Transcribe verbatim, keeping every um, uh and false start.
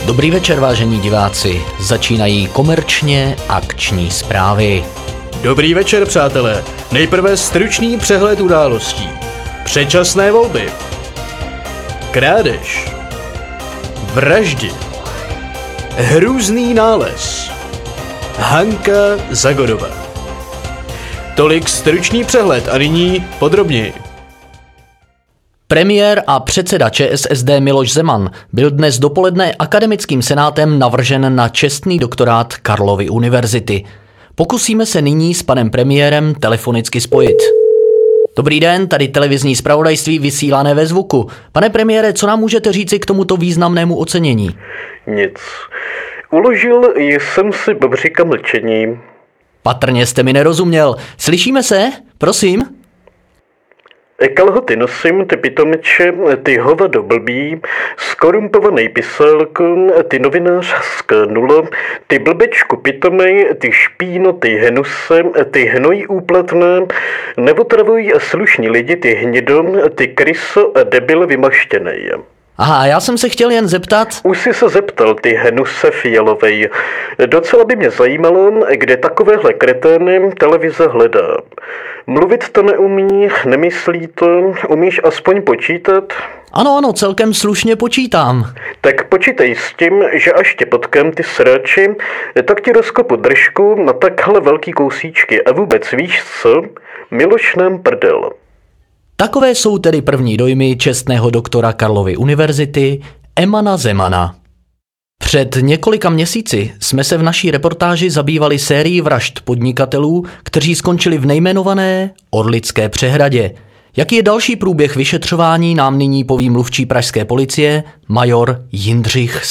Dobrý večer, vážení diváci. Začínají komerčně akční zprávy. Dobrý večer, přátelé. Nejprve stručný přehled událostí. Předčasné volby. Krádež. Vraždy. Hrůzný nález. Hanka Zagorová. Tolik stručný přehled a nyní podrobněji. Premiér a předseda ČSSD Miloš Zeman byl dnes dopoledne akademickým senátem navržen na čestný doktorát Karlovy univerzity. Pokusíme se nyní s panem premiérem telefonicky spojit. Dobrý den, tady televizní zpravodajství vysílané ve zvuku. Pane premiére, co nám můžete říci k tomuto významnému ocenění? Nic. Uložil jsem si bobříka mlčení. Patrně jste mi nerozuměl. Slyšíme se? Prosím? Kalhoty nosím, ty pitomeče, ty hovado blbý, skorumpovaný piselko, ty novinář z nula, ty blbečku pitomej, ty špíno, ty hnuse, ty hnojí úplatné, neotravuj slušní lidi, ty hnido, ty kryso a debil vymaštěnej. Aha, já jsem se chtěl jen zeptat... Už jsi se zeptal, ty hnuse fialovej. Docela by mě zajímalo, kde takovéhle kretény televize hledá. Mluvit to neumí, nemyslí to, umíš aspoň počítat? Ano, ano, celkem slušně počítám. Tak počítej s tím, že až tě potkám, ty sráči, tak ti rozkopu držku na takhle velký kousíčky a vůbec víš co? Miloš nám prdel. Takové jsou tedy první dojmy čestného doktora Karlovy univerzity Emana Zemana. Před několika měsíci jsme se v naší reportáži zabývali sérií vražd podnikatelů, kteří skončili v nejmenované Orlické přehradě. Jaký je další průběh vyšetřování, nám nyní poví mluvčí pražské policie major Jindřich